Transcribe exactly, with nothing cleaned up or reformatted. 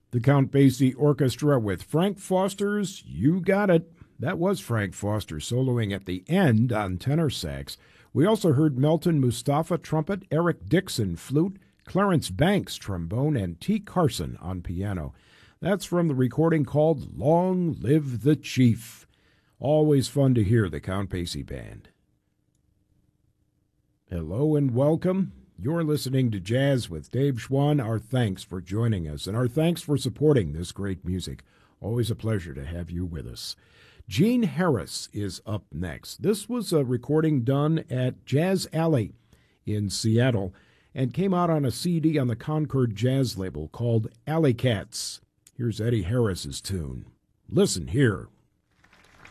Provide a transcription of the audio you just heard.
The Count Basie Orchestra with Frank Foster's You Got It. That was Frank Foster soloing at the end on tenor sax. We also heard Melton Mustafa trumpet, Eric Dixon flute, Clarence Banks trombone, and T. Carson on piano. That's from the recording called Long Live the Chief. Always fun to hear the Count Basie Band. Hello and welcome. You're listening to Jazz with Dave Schwann. Our thanks for joining us, and our thanks for supporting this great music. Always a pleasure to have you with us. Gene Harris is up next. This was a recording done at Jazz Alley in Seattle and came out on a C D on the Concord Jazz label called Alley Cats. Here's Eddie Harris's tune. Listen here.